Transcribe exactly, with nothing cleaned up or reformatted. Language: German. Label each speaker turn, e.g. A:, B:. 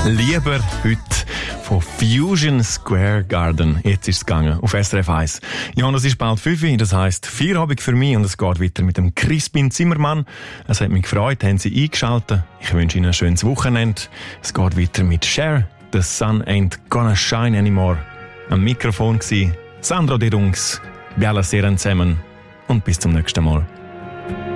A: Lieber heute von Fusion Square Garden. Jetzt ist es gegangen auf S R F eins. Ja, und es ist bald fünf Uhr, das heisst Feierabend für mich und es geht weiter mit dem Crispin Zimmermann. Es hat mich gefreut, haben Sie eingeschaltet. Ich wünsche Ihnen ein schönes Wochenende. Es geht weiter mit Cher. The sun ain't gonna shine anymore. Am Mikrofon war Sandro Dirungs. Wir alle sehr zusammen und bis zum nächsten Mal.